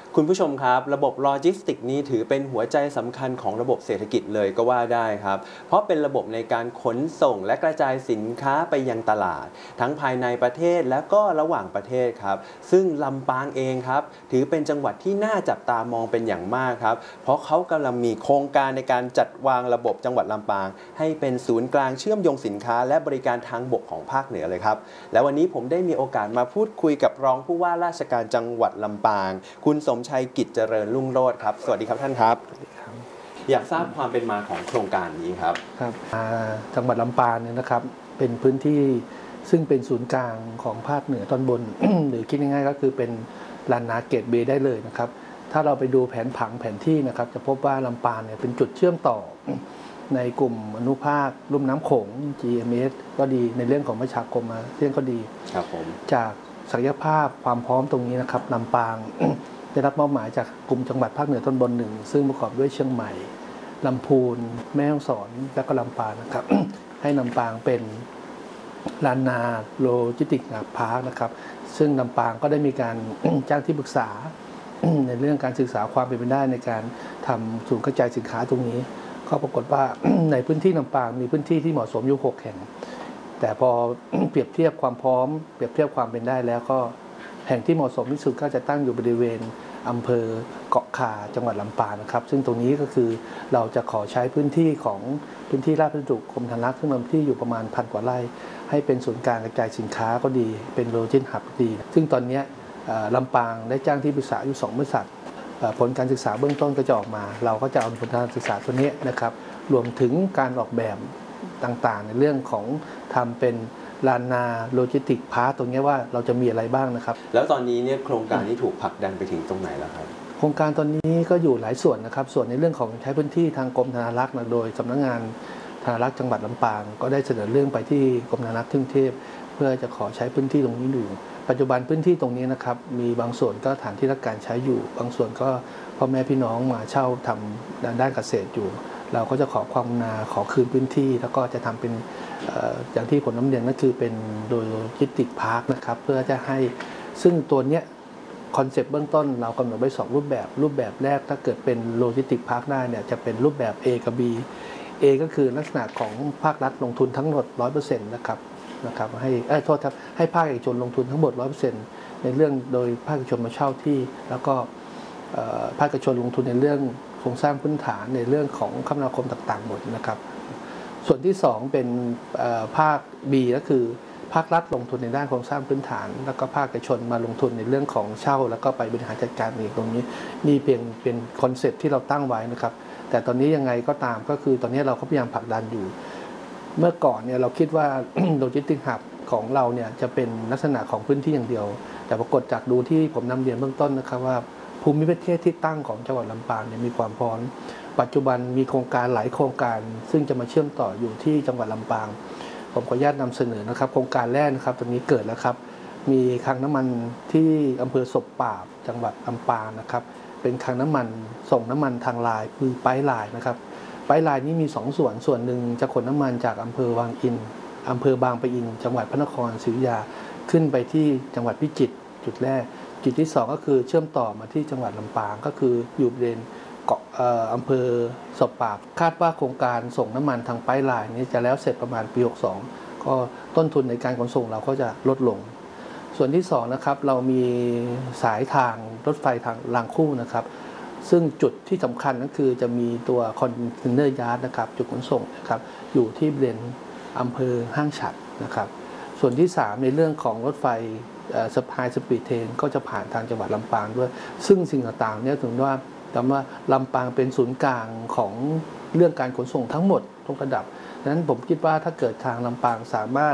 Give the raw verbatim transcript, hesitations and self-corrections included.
คุณผู้ชมครับระบบโลจิสติกนี้ถือเป็นหัวใจสำคัญของระบบเศรษฐกิจเลยก็ว่าได้ครับเพราะเป็นระบบในการขนส่งและกระจายสินค้าไปยังตลาดทั้งภายในประเทศและก็ระหว่างประเทศครับซึ่งลำปางเองครับถือเป็นจังหวัดที่น่าจับตามองเป็นอย่างมากครับเพราะเขากำลังมีโครงการในการจัดวางระบบจังหวัดลำปางให้เป็นศูนย์กลางเชื่อมโยงสินค้าและบริการทางบกของภาคเหนือเลยครับและวันนี้ผมได้มีโอกาสมาพูดคุยกับรองผู้ว่าราชการจังหวัดลำปางคุณสมชัยกิจเจริญรุ่งโรจน์ครับสวัสดีครับท่านครับอยากทราบความเป็นมาของโครงการนี้ครับครับจังหวัดลำปางเนี่ยนะครับเป็นพื้นที่ซึ่งเป็นศูนย์กลางของภาคเหนือตอนบน หรือคิดง่ายๆก็คือเป็นลานนาเกตเบย์ได้เลยนะครับถ้าเราไปดูแผนผังแผนที่นะครับจะพบว่าลำปางเนี่ยเป็นจุดเชื่อมต่อในกลุ่มอนุภาคลุ่มน้ำโขง จี เอ็ม เอส ก็ดีในเรื่องของประชาคมเรื่องก็ดีครับผมจากศักยภาพความพร้อมตรงนี้นะครับลำปาง ได้รับมอบหมายจากกลุ่มจังหวัดภาคเหนือตอนบนหนึ่งซึ่งประกอบด้วยเชียงใหม่ลำพูนแม่ฮ่องสอนและก็ลำปางนะครับ ให้ลำปางเป็นลานนาโลจิสติกส์พาร์คนะครับซึ่งลำปางก็ได้มีการ จ้างที่ปรึกษา ในเรื่องการศึกษาความเป็นไปได้ในการทำศูนย์กระจายสินค้าตรงนี้ก็ปรากฏว่า ในพื้นที่ลำปางมีพื้นที่ที่เหมาะสมอยู่หกแห่งแต่พอ เปรียบเทียบความพร้อมเปรียบเทียบความเป็นได้แล้วก็แห่งที่เหมาะสมที่สุดก็จะตั้งอยู่บริเวณอำเภอเกาะคาจังหวัดลำปางนะครับซึ่งตรงนี้ก็คือเราจะขอใช้พื้นที่ของพื้นที่ราชพัสดุกรมธนารักษ์ซึ่งมีที่อยู่ประมาณพันกว่าไร่ให้เป็นศูนย์กลางกระจายสินค้าก็ดีเป็นโลจิสติกส์ฮับดี ซึ่งตอนนี้ลำปางได้จ้างที่ปรึกษาอยู่สองบริษัทผลการศึกษาเบื้องต้นก็จะออกมาเราก็จะเอาผลการศึกษาตัวนี้นะครับรวมถึงการออกแบบต่างๆในเรื่องของทำเป็นลานนาโลจิสติกส์พาร์คตรงนี้ว่าเราจะมีอะไรบ้างนะครับแล้วตอนนี้เนี่ยโครงการนี้ถูกผลักดันไปถึงตรงไหนแล้วครับโครงการตอนนี้ก็อยู่หลายส่วนนะครับส่วนในเรื่องของใช้พื้นที่ทางกรมธนารักษ์โดยสำนักงานธนารักษ์จังหวัดลำปางก็ได้เสนอเรื่องไปที่กรมธนารักษ์กรุงเทพเพื่อจะขอใช้พื้นที่ตรงนี้อยู่ปัจจุบันพื้นที่ตรงนี้นะครับมีบางส่วนก็ฐานที่รักการใช้อยู่บางส่วนก็พ่อแม่พี่น้องมาเช่าทำด้านเกษตรอยู่เราก็จะขอความกรุณาขอคืนพื้นที่แล้วก็จะทำเป็นอย่างที่ผมนำเรียนนั่นคือเป็นโดยโลจิสติกส์พาร์คนะครับเพื่อจะให้ซึ่งตัวเนี้ยคอนเซปต์เบื้องต้นเรากำหนดไว้สองรูปแบบรูปแบบแรกถ้าเกิดเป็นโลจิสติกส์พาร์คได้เนี่ยจะเป็นรูปแบบ A กับ B A ก็คือลักษณะของภาครัฐลงทุนทั้งหมด ร้อยเปอร์เซ็นต์ นะครับนะครับให้เอ้ยโทษครับให้ภาคเอกชนลงทุนทั้งหมด ร้อยเปอร์เซ็นต์ ในเรื่องโดยภาคเอกชนมาเช่าที่แล้วก็ภาคเอกชนลงทุนในเรื่องโครงสร้างพื้นฐานในเรื่องของคมนาคมต่างๆหมดนะครับส่วนที่สองเป็นภาค B ก็คือภาครัฐลงทุนในด้านโครงสร้างพื้นฐานแล้วก็ภาคเอกชนมาลงทุนในเรื่องของเช่าแล้วก็ไปบริหารจัดการเองตรงนี้นี่เพียงเป็นคอนเซ็ปต์ที่เราตั้งไว้นะครับแต่ตอนนี้ยังไงก็ตามก็คือตอนนี้เราก็พยายามผลักดันอยู่เมื่อก่อนเนี่ยเราคิดว่า โลจิสติกส์ฮับของเราเนี่ยจะเป็นลักษณะของพื้นที่อย่างเดียวแต่ปรากฏจากดูที่ผมนำเรียนเบื้องต้นนะครับว่าภูมิประเทศที่ตั้งของจังหวัดลำปางเนี่ยมีความพร้อมปัจจุบันมีโครงการหลายโครงการซึ่งจะมาเชื่อมต่ออยู่ที่จังหวัดลำปางผมขออนุญาตนำเสนอนะครับโครงการแรกนะครับตอนนี้เกิดแล้วครับมีคลังน้ำมันที่อำเภอศพปราบจังหวัดลำปางนะครับเป็นคลังน้ำมันส่งน้ำมันทางลายคือไพป์ไลน์นะครับไพป์ไลน์นี้มีสองส่วนส่วนหนึ่งจะขนน้ำมันจากอำเภอวังอินอำเภอบางปะอินจังหวัดพระนครศรีอยุธยาขึ้นไปที่จังหวัดพิจิตรจุดแรกจุดที่สองก็คือเชื่อมต่อมาที่จังหวัดลำปางก็คืออยู่บริเวณเกาะอำเภอศพปราบคาดว่าโครงการส่งน้ำมันทางไพป์ไลน์นี้จะแล้วเสร็จประมาณปีหกสิบสองก็ต้นทุนในการขนส่งเราก็จะลดลงส่วนที่สองนะครับเรามีสายทางรถไฟทางรางคู่นะครับซึ่งจุดที่สำคัญก็คือจะมีตัวคอนเทนเนอร์ยาร์ดนะครับจุดขนส่งนะครับอยู่ที่บริเวณอำเภอห้างฉัตรนะครับส่วนที่สามในเรื่องของรถไฟสปายสปีดเทรนก็จะผ่านทางจังหวัดลำปางด้วยซึ่งสิ่งต่างๆเนี่ยถึงว่าแต่ว่าลำปางเป็นศูนย์กลางของเรื่องการขนส่งทั้งหมดทุกระดับดังนั้นผมคิดว่าถ้าเกิดทางลำปางสามารถ